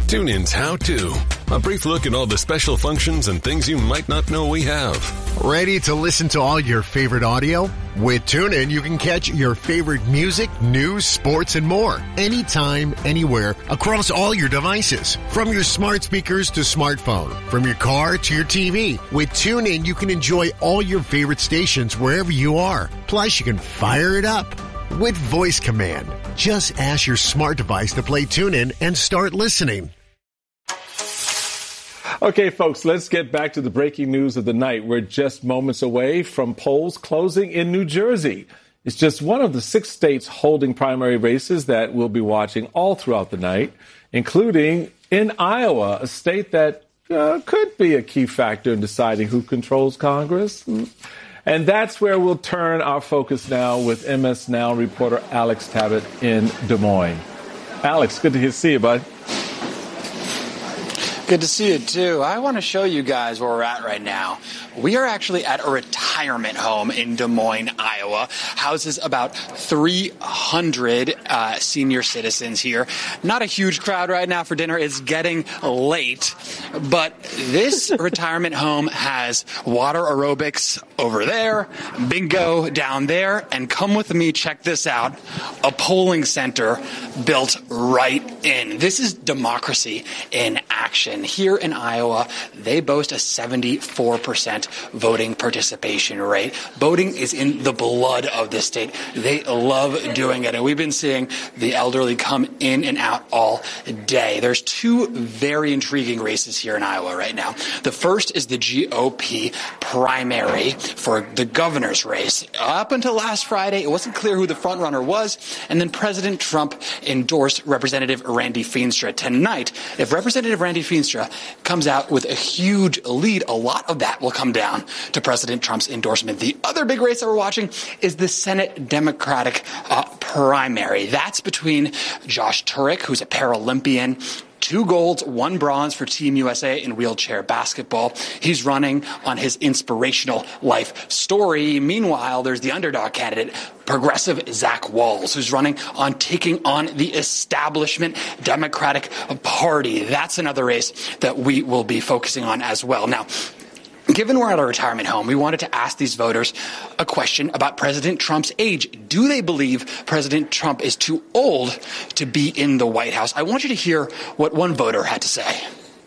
TuneIn's How To. A brief look at all the special functions and things you might not know we have. Ready to listen to all your favorite audio? With TuneIn, you can catch your favorite music, news, sports, and more. Anytime, anywhere, across all your devices. From your smart speakers to smartphone. From your car to your TV. With TuneIn, you can enjoy all your favorite stations wherever you are. Plus, you can fire it up with voice command. Just ask your smart device to play TuneIn and start listening. Okay, folks, let's get back to the breaking news of the night. We're just moments away from polls closing in New Jersey. It's just one of the 6 states holding primary races that we'll be watching all throughout the night, including in Iowa, a state that could be a key factor in deciding who controls Congress. And that's where we'll turn our focus now with MS Now reporter Alex Tabbitt in Des Moines. Alex, good to see you, bud. Good to see you, too. I want to show you guys where we're at right now. We are actually at a retirement home in Des Moines, Iowa. Houses about 300 senior citizens here. Not a huge crowd right now for dinner. It's getting late. But this retirement home has water aerobics over there, bingo down there, and come with me, check this out, a polling center built right in. This is democracy in action. Here in Iowa, they boast a 74% voting participation rate. Voting is in the blood of the state. They love doing it. And we've been seeing the elderly come in and out all day. There's 2 very intriguing races here in Iowa right now. The first is the GOP primary for the governor's race. Up until last Friday, it wasn't clear who the front runner was. And then President Trump endorsed Representative Randy Feenstra. Tonight, if Representative Randy Feenstra comes out with a huge lead, a lot of that will come down to President Trump's endorsement. The other big race that we're watching is the Senate Democratic primary. That's between Josh Turek, who's a Paralympian, 2 golds, 1 bronze for Team USA in wheelchair basketball. He's running on his inspirational life story. Meanwhile, there's the underdog candidate, progressive Zach Walz, who's running on taking on the establishment Democratic Party. That's another race that we will be focusing on as well. Now, given we're at a retirement home, we wanted to ask these voters a question about President Trump's age. Do they believe President Trump is too old to be in the White House? I want you to hear what one voter had to say.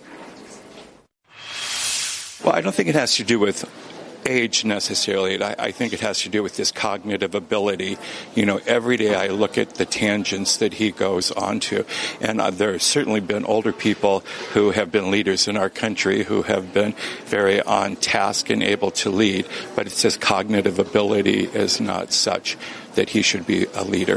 Well, I don't think it has to do with age necessarily. I think it has to do with this cognitive ability. You know, every day I look at the tangents that he goes onto, and there have certainly been older people who have been leaders in our country who have been very on task and able to lead, but it's his cognitive ability is not such that he should be a leader.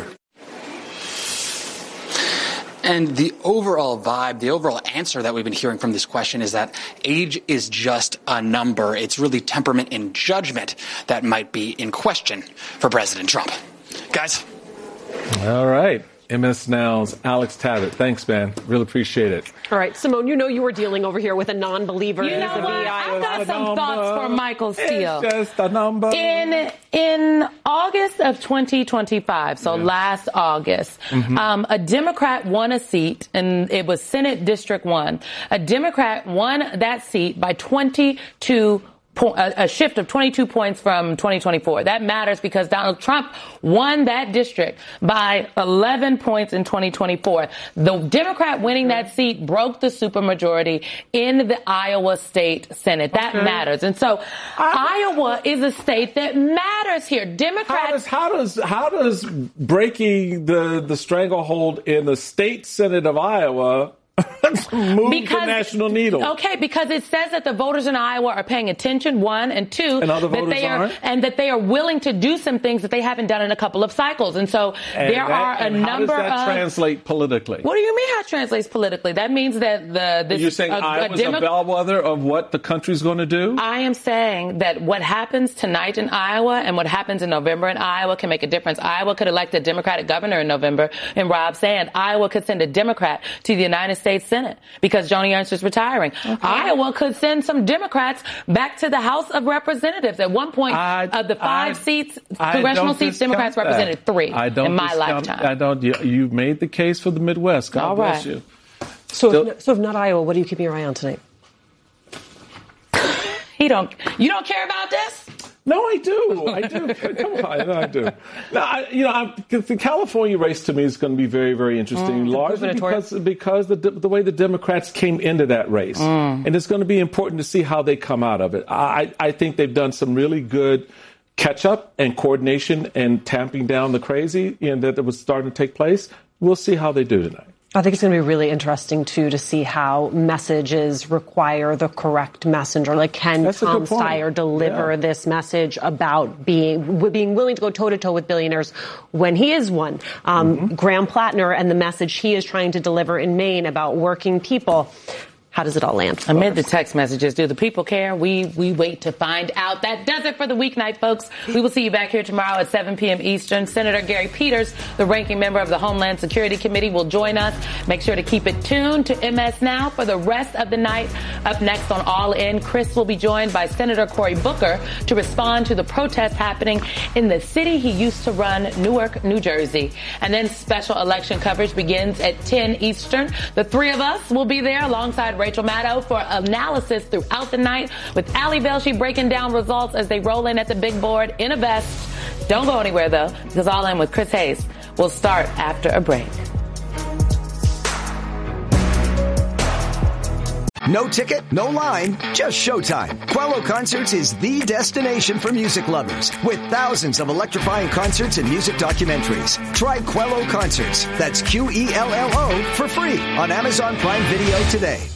And the overall vibe, the overall answer that we've been hearing from this question is that age is just a number. It's really temperament and judgment that might be in question for President Trump. Guys. All right. MS Now's Alex Tabbitt. Thanks, man. Really appreciate it. All right, Simone, you know you were dealing over here with a non-believer. You know what? I've got some thoughts for Michael Steele. It's just a number. In August of 2025, so last August, a Democrat won a seat, and it was Senate District 1. A Democrat won that seat by 22 a shift of 22 points from 2024. That matters because Donald Trump won that district by 11 points in 2024. The Democrat winning that seat broke the supermajority in the Iowa State Senate. That matters. And so Iowa is a state that matters here. Democrats. How does breaking the stranglehold in the state Senate of Iowa move the national needle? Okay, because it says that the voters in Iowa are paying attention, 1, and 2, and other voters that they are willing to do some things that they haven't done in a couple of cycles. And so there are a number of... How does that translate politically? What do you mean how it translates politically? That means that You're saying Iowa's a bellwether of what the country's going to do? I am saying that what happens tonight in Iowa and what happens in November in Iowa can make a difference. Iowa could elect a Democratic governor in November in Rob Sand. Iowa could send a Democrat to the United States Senate because Joni Ernst is retiring. Okay. Iowa could send some Democrats back to the House of Representatives. At one point, of the 5 seats, congressional seats, Democrats represented 3 in my lifetime. You made the case for the Midwest. God bless you. So if not Iowa, what are you keeping your eye on tonight? You don't care about this? No, I do. Come on, I do. Now, the California race to me is going to be very, very interesting, largely because the way the Democrats came into that race, and it's going to be important to see how they come out of it. I think they've done some really good catch-up and coordination and tamping down the crazy that was starting to take place. We'll see how they do tonight. I think it's going to be really interesting, too, to see how messages require the correct messenger. Like, can Tom Steyer deliver this message about being willing to go toe-to-toe with billionaires when he is one? Graham Plattner and the message he is trying to deliver in Maine about working people. How does it all land? Amid the text messages, do the people care? We wait to find out. That does it for the weeknight, folks. We will see you back here tomorrow at 7 p.m. Eastern. Senator Gary Peters, the ranking member of the Homeland Security Committee, will join us. Make sure to keep it tuned to MS Now for the rest of the night. Up next on All In, Chris will be joined by Senator Cory Booker to respond to the protests happening in the city he used to run, Newark, New Jersey. And then special election coverage begins at 10 Eastern. The three of us will be there alongside Rachel Maddow for analysis throughout the night with Ali Velshi breaking down results as they roll in at the big board in a vest. Don't go anywhere, though, because All In with Chris Hayes will start after a break. No ticket, no line, just showtime. Quello Concerts is the destination for music lovers with thousands of electrifying concerts and music documentaries. Try Quello Concerts, that's Quello, for free on Amazon Prime Video today.